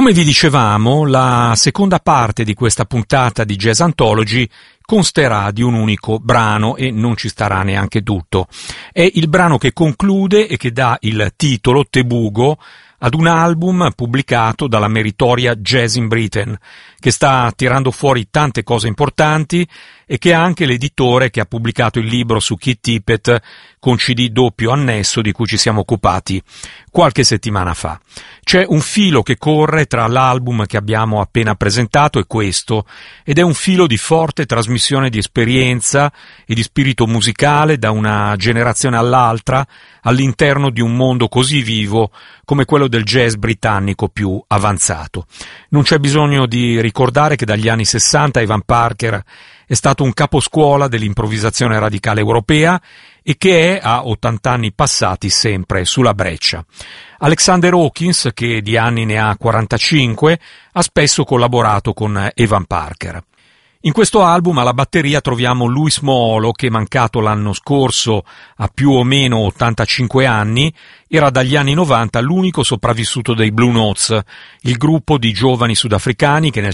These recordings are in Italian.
Come vi dicevamo, la seconda parte di questa puntata di Jazz Anthology consterà di un unico brano e non ci starà neanche tutto. È il brano che conclude e che dà il titolo, Tebugo, ad un album pubblicato dalla meritoria Jazz in Britain, che sta tirando fuori tante cose importanti e che è anche l'editore che ha pubblicato il libro su Keith Tippett con CD doppio annesso di cui ci siamo occupati qualche settimana fa. C'è un filo che corre tra l'album che abbiamo appena presentato e questo, ed è un filo di forte trasmissione di esperienza e di spirito musicale da una generazione all'altra all'interno di un mondo così vivo come quello del jazz britannico più avanzato. Non c'è bisogno di ricordare che dagli anni 60 Evan Parker è stato un caposcuola dell'improvvisazione radicale europea e che è, a 80 anni passati, sempre sulla breccia. Alexander Hawkins, che di anni ne ha 45, ha spesso collaborato con Evan Parker. In questo album alla batteria troviamo Louis Moolo, che mancato l'anno scorso a più o meno 85 anni, era dagli anni 90 l'unico sopravvissuto dei Blue Notes, il gruppo di giovani sudafricani che nel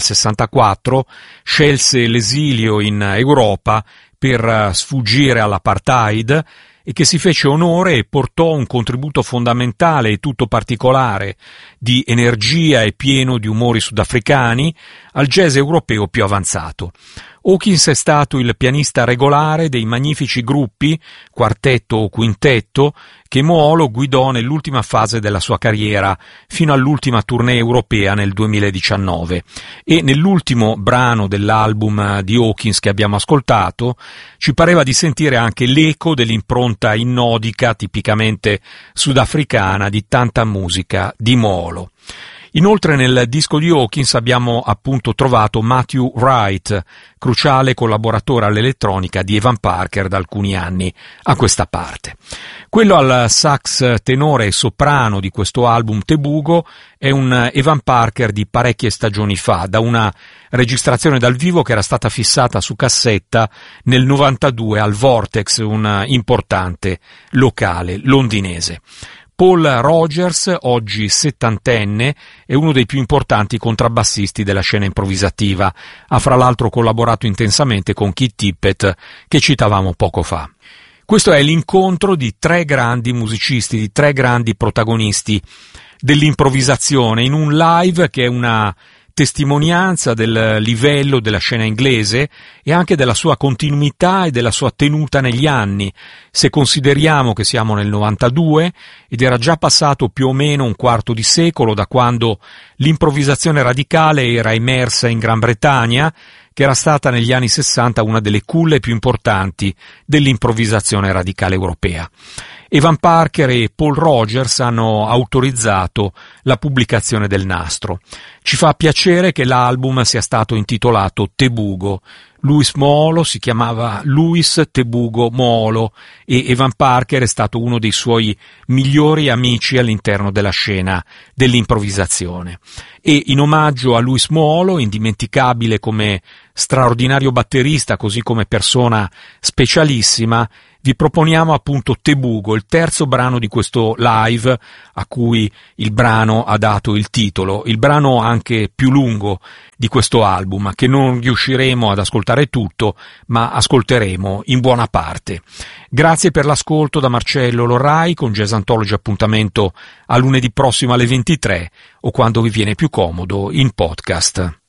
64 scelse l'esilio in Europa per sfuggire all'apartheid e che si fece onore e portò un contributo fondamentale e tutto particolare di energia e pieno di umori sudafricani al jazz europeo più avanzato. Hawkins è stato il pianista regolare dei magnifici gruppi, quartetto o quintetto, che Moolo guidò nell'ultima fase della sua carriera, fino all'ultima tournée europea nel 2019. E nell'ultimo brano dell'album di Hawkins che abbiamo ascoltato, ci pareva di sentire anche l'eco dell'impronta innodica, tipicamente sudafricana, di tanta musica di Moolo. Inoltre nel disco di Hawkins abbiamo appunto trovato Matthew Wright, cruciale collaboratore all'elettronica di Evan Parker da alcuni anni a questa parte. Quello al sax tenore e soprano di questo album Tebugo è un Evan Parker di parecchie stagioni fa, da una registrazione dal vivo che era stata fissata su cassetta nel 92 al Vortex, un importante locale londinese. Paul Rogers, oggi settantenne, è uno dei più importanti contrabbassisti della scena improvvisativa. Ha fra l'altro collaborato intensamente con Keith Tippett, che citavamo poco fa. Questo è l'incontro di tre grandi musicisti, di tre grandi protagonisti dell'improvvisazione, in un live che è una testimonianza del livello della scena inglese e anche della sua continuità e della sua tenuta negli anni, se consideriamo che siamo nel 92 ed era già passato più o meno un quarto di secolo da quando l'improvvisazione radicale era emersa in Gran Bretagna, che era stata negli anni 60 una delle culle più importanti dell'improvvisazione radicale europea. Evan Parker e Paul Rogers hanno autorizzato la pubblicazione del nastro. Ci fa piacere che l'album sia stato intitolato Tebugo. Louis Moolo si chiamava Louis Tebugo Moolo e Evan Parker è stato uno dei suoi migliori amici all'interno della scena dell'improvvisazione. E in omaggio a Louis Moolo, indimenticabile come straordinario batterista, così come persona specialissima, vi proponiamo appunto Tebugo, il terzo brano di questo live a cui il brano ha dato il titolo, il brano anche più lungo di questo album, che non riusciremo ad ascoltare tutto, ma ascolteremo in buona parte. Grazie per l'ascolto da Marcello Lorrai, con Jazz Anthology appuntamento a lunedì prossimo alle 23 o quando vi viene più comodo in podcast.